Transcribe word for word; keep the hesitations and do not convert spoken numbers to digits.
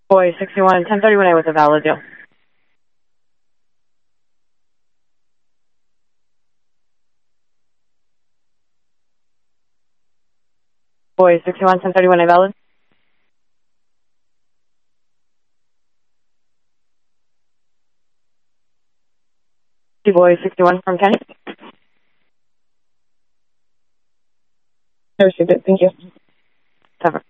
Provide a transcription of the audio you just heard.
Boy sixty-one, ten thirty-one A was a valid deal. Boy sixty-one, ten thirty-one A valid. Boy sixty-one from Kenny. I received it. Thank you. Cover.